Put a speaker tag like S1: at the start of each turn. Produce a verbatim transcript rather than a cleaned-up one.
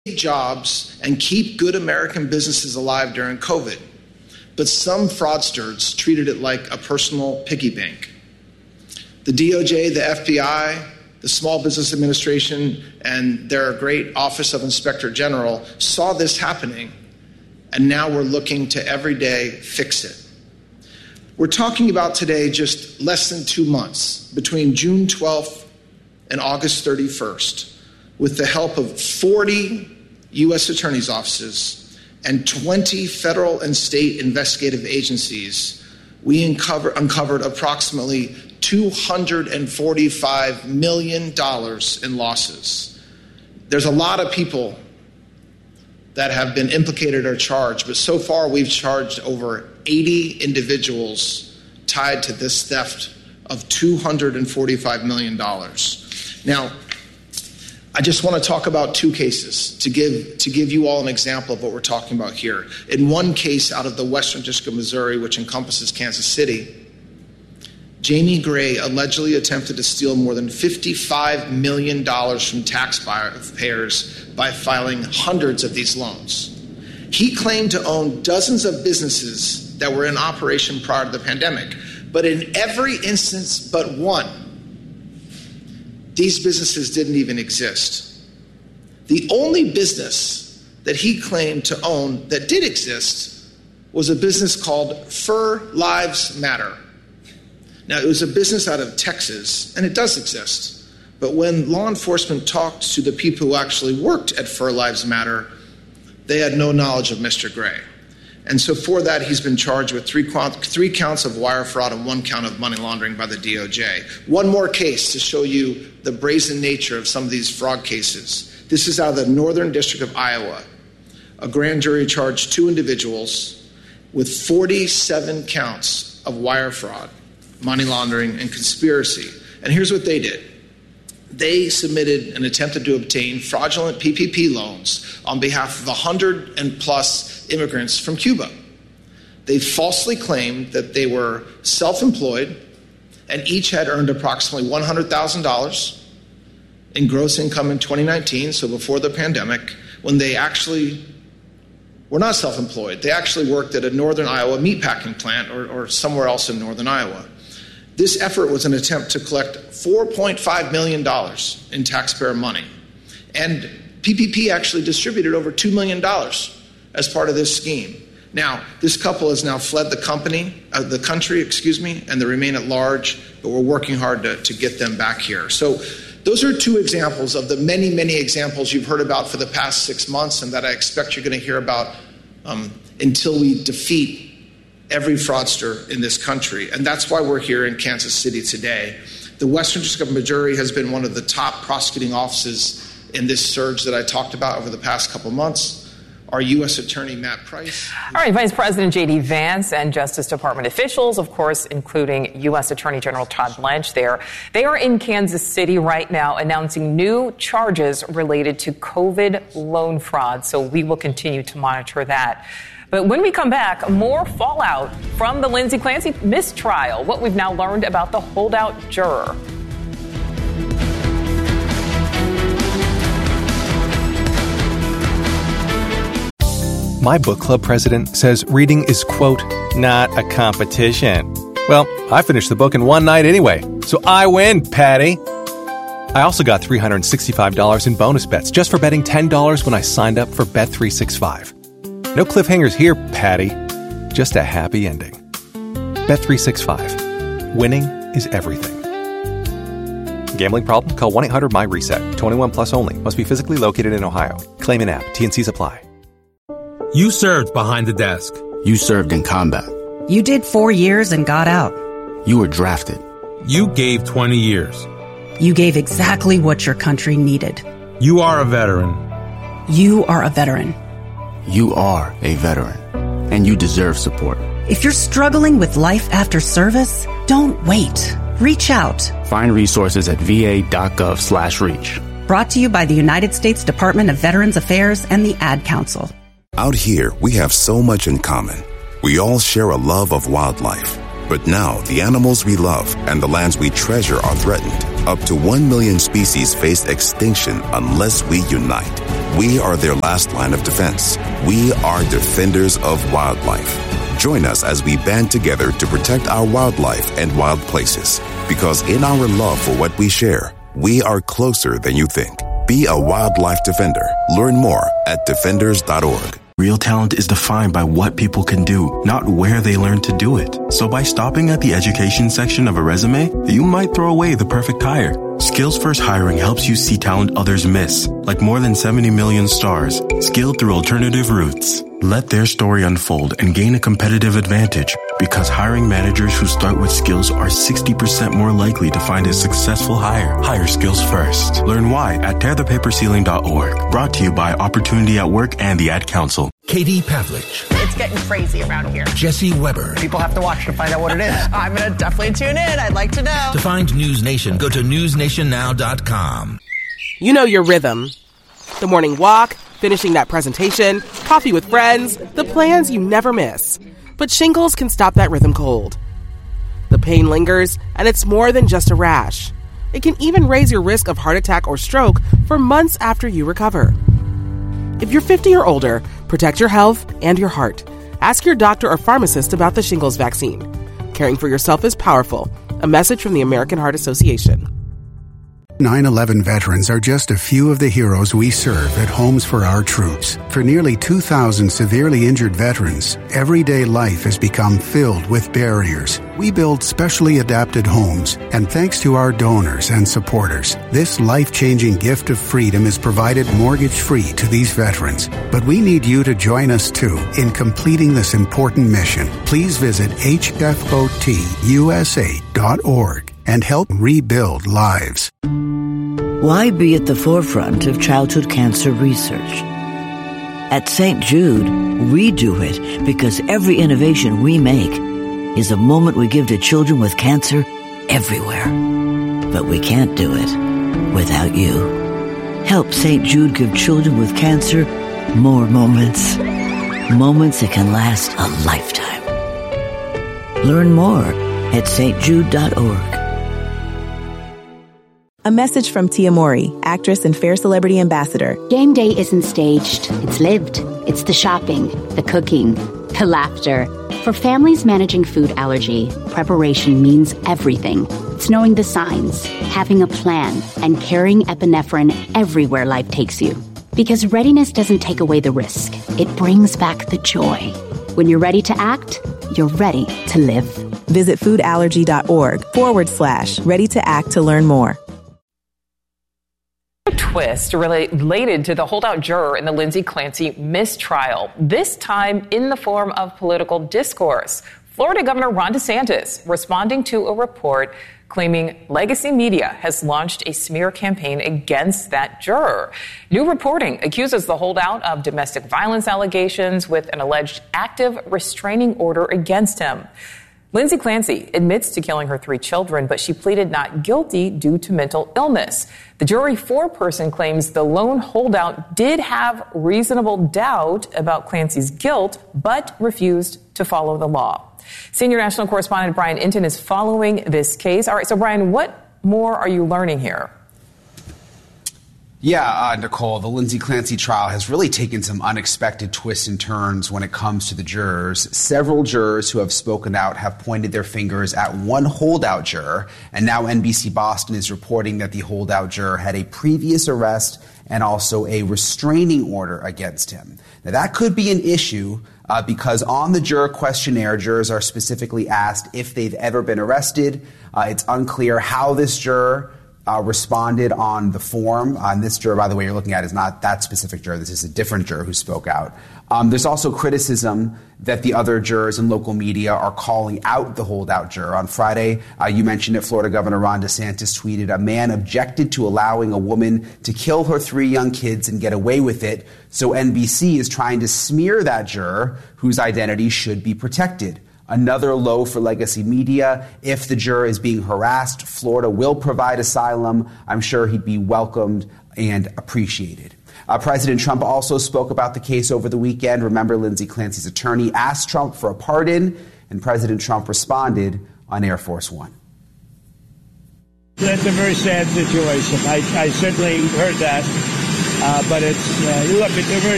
S1: jobs and keep good American businesses alive during COVID. But some fraudsters treated it like a personal piggy bank. The D O J, the F B I, the Small Business Administration, and their great Office of Inspector General saw this happening, and now we're looking to every day fix it. We're talking about today just less than two months, between June twelfth and August thirty-first, with the help of forty U S attorneys' offices and twenty federal and state investigative agencies, we uncover, uncovered approximately two hundred forty-five million dollars in losses. There's a lot of people that have been implicated or charged, but so far we've charged over eighty individuals tied to this theft of two hundred forty-five million dollars. Now, I just want to talk about two cases to give to give you all an example of what we're talking about here. In one case out of the Western District of Missouri, which encompasses Kansas City, Jamie Gray allegedly attempted to steal more than fifty-five million dollars from taxpayers by filing hundreds of these loans. He claimed to own dozens of businesses that were in operation prior to the pandemic, but in every instance but one, these businesses didn't even exist. The only business that he claimed to own that did exist was a business called Fur Lives Matter. Now, it was a business out of Texas, and it does exist. But when law enforcement talked to the people who actually worked at Fur Lives Matter, they had no knowledge of Mister Gray. And so for that, he's been charged with three, three counts of wire fraud and one count of money laundering by the D O J. One more case to show you the brazen nature of some of these fraud cases. This is out of the Northern District of Iowa. A grand jury charged two individuals with forty-seven counts of wire fraud, money laundering, and conspiracy. And here's what they did. They submitted and attempted to obtain fraudulent P P P loans on behalf of one hundred and plus immigrants from Cuba. They falsely claimed that they were self-employed and each had earned approximately one hundred thousand dollars in gross income in twenty nineteen, so before the pandemic, when they actually were not self-employed. They actually worked at a northern Iowa meatpacking plant or, or somewhere else in northern Iowa. This effort was an attempt to collect four point five million dollars in taxpayer money. And P P P actually distributed over two million dollars as part of this scheme. Now, this couple has now fled the company, uh, the country, excuse me, and they remain at large, but we're working hard to, to get them back here. So those are two examples of the many, many examples you've heard about for the past six months and that I expect you're going to hear about um, until we defeat every fraudster in this country. And that's why we're here in Kansas City today. The Western District of Missouri has been one of the top prosecuting offices in this surge that I talked about over the past couple months. Our U S Attorney, Matt Price.
S2: All right, Vice President J D. Vance and Justice Department officials, of course, including U S Attorney General Todd Blanche there, they are in Kansas City right now announcing new charges related to COVID loan fraud. So we will continue to monitor that. But when we come back, more fallout from the Lindsay Clancy mistrial, what we've now learned about the holdout juror.
S3: My book club president says reading is, quote, not a competition. Well, I finished the book in one night anyway, so I win, Patty. I also got three hundred sixty-five dollars in bonus bets just for betting ten dollars when I signed up for Bet three sixty-five. No cliffhangers here, Patty. Just a happy ending. Bet three sixty-five. Winning is everything. Gambling problem? Call one eight hundred my reset. twenty-one plus only. Must be physically located in Ohio. Claim in app. T N Cs apply.
S4: You served behind the desk.
S5: You served in combat.
S6: You did four years and got out.
S5: You were drafted.
S4: You gave twenty years.
S6: You gave exactly what your country needed.
S4: You are a veteran.
S6: You are a veteran.
S5: You are a veteran, and you deserve support.
S6: If you're struggling with life after service, don't wait. Reach out.
S5: Find resources at va.gov slash reach.
S6: Brought to you by the United States Department of Veterans Affairs and the Ad Council.
S7: Out here, we have so much in common. We all share a love of wildlife. But now, the animals we love and the lands we treasure are threatened. Up to one million species face extinction unless we unite. We are their last line of defense. We are defenders of wildlife. Join us as we band together to protect our wildlife and wild places. Because in our love for what we share, we are closer than you think. Be a wildlife defender. Learn more at defenders dot org.
S8: Real talent is defined by what people can do, not where they learn to do it. So by stopping at the education section of a resume, you might throw away the perfect hire. Skills First Hiring helps you see talent others miss, like more than seventy million stars, skilled through alternative routes. Let their story unfold and gain a competitive advantage, because hiring managers who start with skills are sixty percent more likely to find a successful hire. Hire skills first. Learn why at tear the paper ceiling dot org. Brought to you by Opportunity at Work and the Ad Council.
S9: Katie Pavlich.
S10: It's getting crazy around here.
S9: Jesse Weber.
S10: People have to watch to find out what it is. I'm going to definitely tune in. I'd like to know.
S9: To find News Nation, go to news nation now dot com.
S11: You know your rhythm. The morning walk, finishing that presentation, coffee with friends, the plans you never miss. But shingles can stop that rhythm cold. The pain lingers, and it's more than just a rash. It can even raise your risk of heart attack or stroke for months after you recover. If you're fifty or older, protect your health and your heart. Ask your doctor or pharmacist about the shingles vaccine. Caring for yourself is powerful. A message from the American Heart Association.
S12: nine eleven veterans are just a few of the heroes we serve at Homes for Our Troops. For nearly two thousand severely injured veterans, everyday life has become filled with barriers. We build specially adapted homes, and thanks to our donors and supporters, this life-changing gift of freedom is provided mortgage-free to these veterans. But we need you to join us, too, in completing this important mission. Please visit H F O T U S A dot org and help rebuild lives.
S13: Why be at the forefront of childhood cancer research? At Saint Jude, we do it because every innovation we make is a moment we give to children with cancer everywhere. But we can't do it without you. Help Saint Jude give children with cancer more moments. Moments that can last a lifetime. Learn more at saint jude dot org.
S14: A message from Tia Mori, actress and Fair Celebrity Ambassador.
S15: Game day isn't staged, it's lived. It's the shopping, the cooking, the laughter. For families managing food allergy, preparation means everything. It's knowing the signs, having a plan, and carrying epinephrine everywhere life takes you. Because readiness doesn't take away the risk, it brings back the joy. When you're ready to act, you're ready to live.
S14: Visit foodallergy.org forward slash ready to act to learn more.
S2: A twist related to the holdout juror in the Lindsay Clancy mistrial, this time in the form of political discourse. Florida Governor Ron DeSantis responding to a report claiming Legacy Media has launched a smear campaign against that juror. New reporting accuses the holdout of domestic violence allegations with an alleged active restraining order against him. Lindsay Clancy admits to killing her three children, but she pleaded not guilty due to mental illness. The jury four-person claims the lone holdout did have reasonable doubt about Clancy's guilt, but refused to follow the law. Senior national correspondent Brian Inton is following this case. All right, so Brian, what more are you learning here?
S16: Yeah, uh, Nicole, the Lindsay Clancy trial has really taken some unexpected twists and turns when it comes to the jurors. Several jurors who have spoken out have pointed their fingers at one holdout juror, and now N B C Boston is reporting that the holdout juror had a previous arrest and also a restraining order against him. Now, that could be an issue uh, because on the juror questionnaire, jurors are specifically asked if they've ever been arrested. Uh, it's unclear how this juror Uh, responded on the form. Uh, and this juror, by the way, you're looking at is not that specific juror. This is a different juror who spoke out. Um, there's also criticism that the other jurors in local media are calling out the holdout juror. On Friday, uh, you mentioned it, Florida Governor Ron DeSantis tweeted, "A man objected to allowing a woman to kill her three young kids and get away with it. So N B C is trying to smear that juror whose identity should be protected." Another low for Legacy Media. If the juror is being harassed, Florida will provide asylum. I'm sure he'd be welcomed and appreciated. Uh, President Trump also spoke about the case over the weekend. Remember, Lindsay Clancy's attorney asked Trump for a pardon, and President Trump responded on Air Force One.
S17: That's a very sad situation. I, I certainly heard that. Uh, but it's, uh, look, it's a very